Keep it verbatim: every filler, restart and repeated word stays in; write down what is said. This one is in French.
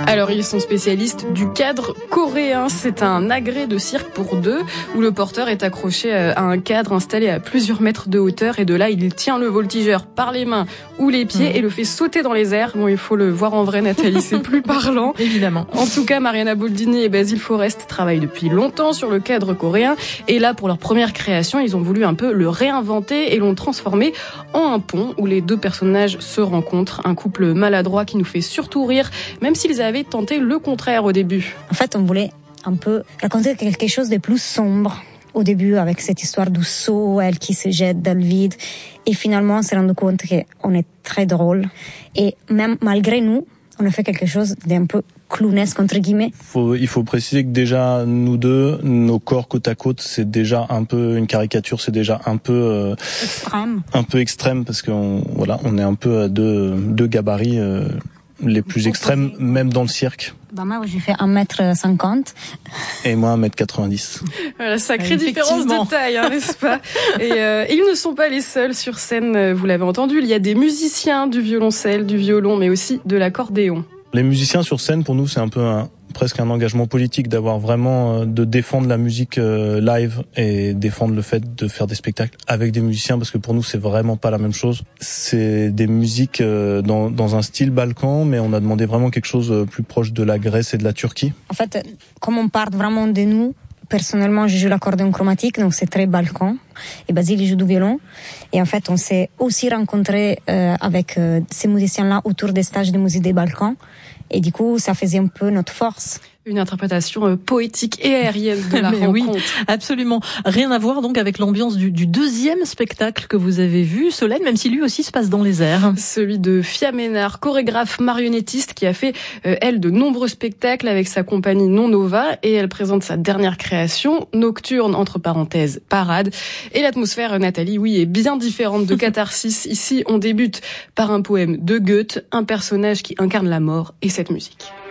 Alors ils sont spécialistes du cadre coréen. C'est un agrès de cirque pour deux où le porteur est accroché à un cadre installé à plusieurs mètres de hauteur et de là il tient le voltigeur par les mains ou les pieds mmh. et le fait sauter dans les airs. Bon, il faut le voir en vrai, Nathalie, c'est plus parlant. Évidemment. En tout cas, Mariana Boldini et Basile Forest travaillent depuis longtemps sur le cadre coréen et là pour leur première création, ils ont voulu un peu le réinventer et l'ont transformé en un pont où les deux personnages se rencontrent, un couple maladroit qui nous fait surtout rire, même s'ils avaient tenté le contraire au début. En fait, on voulait un peu raconter quelque chose de plus sombre au début avec cette histoire du saut, elle qui se jette dans le vide. Et finalement, on s'est rendu compte qu'on est très drôle. Et même malgré nous, on a fait quelque chose d'un peu clownesque, entre guillemets. Faut, il faut préciser que déjà, nous deux, nos corps côte à côte, c'est déjà un peu une caricature, c'est déjà un peu... Euh, extrême. Un peu extrême, parce qu'on voilà, on est un peu à deux, deux gabarits euh, les plus extrêmes, même dans le cirque. Bah moi, j'ai fait un mètre cinquante. Et moi, un mètre quatre-vingt-dix. Voilà, sacrée différence de taille, hein, n'est-ce pas? Et, euh, et ils ne sont pas les seuls sur scène, vous l'avez entendu. Il y a des musiciens du violoncelle, du violon, mais aussi de l'accordéon. Les musiciens sur scène, pour nous, c'est un peu un, presque un engagement politique d'avoir vraiment, euh, de défendre la musique euh, live et défendre le fait de faire des spectacles avec des musiciens, parce que pour nous, c'est vraiment pas la même chose. C'est des musiques euh, dans, dans un style balkan, mais on a demandé vraiment quelque chose plus proche de la Grèce et de la Turquie. En fait, comme on part vraiment de nous, personnellement, je joue l'accordéon chromatique, donc c'est très balkan. Et Basile, il joue du violon. Et en fait, on s'est aussi rencontrés euh, avec euh, ces musiciens-là autour des stages de musique des Balkans. Et du coup, ça faisait un peu notre force. Une interprétation euh, poétique et aérienne de la Mais rencontre. Oui, absolument. Rien à voir donc avec l'ambiance du, du deuxième spectacle que vous avez vu, Solène, même si lui aussi se passe dans les airs. Celui de Fia Ménard, chorégraphe marionnettiste qui a fait, euh, elle, de nombreux spectacles avec sa compagnie Non Nova et elle présente sa dernière création, Nocturne, entre parenthèses, parade. Et l'atmosphère, Nathalie, oui, est bien différente de Catharsis. Ici, on débute par un poème de Goethe, un personnage qui incarne la mort et cette musique.